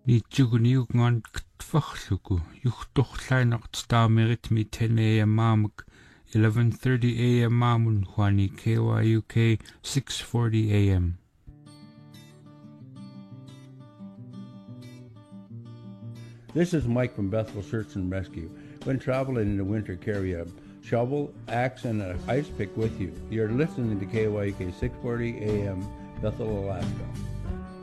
niitsuguniugngan ktfarluku yuhtorlainart taameritmi 10 a.m. maamuk 11:30 a.m. maamun huani KYUK 6:40 a.m. This is Mike from Bethel Search and Rescue. When traveling in the winter, carry a shovel, axe, and an ice pick with you. You're listening to KYUK 640 AM, Bethel, Alaska.